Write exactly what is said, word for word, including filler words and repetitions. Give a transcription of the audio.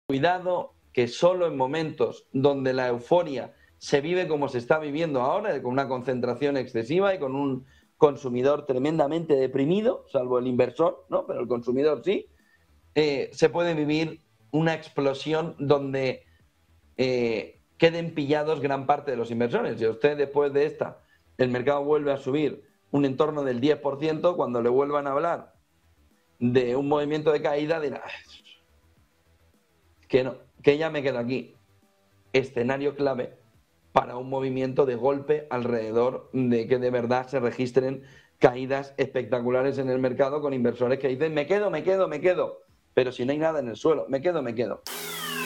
Cuidado que solo en momentos donde la euforia se vive como se está viviendo ahora, con una concentración excesiva y con un consumidor tremendamente deprimido, salvo el inversor, ¿no? Pero el consumidor sí, eh, se puede vivir una explosión donde eh, queden pillados gran parte de los inversores. Si a usted después de esta el mercado vuelve a subir un entorno del diez por ciento, cuando le vuelvan a hablar de un movimiento de caída dirá que no, que ya me quedo aquí. Escenario clave para un movimiento de golpe alrededor de que de verdad se registren caídas espectaculares en el mercado con inversores que dicen me quedo, me quedo, me quedo, pero si no hay nada en el suelo, me quedo, me quedo.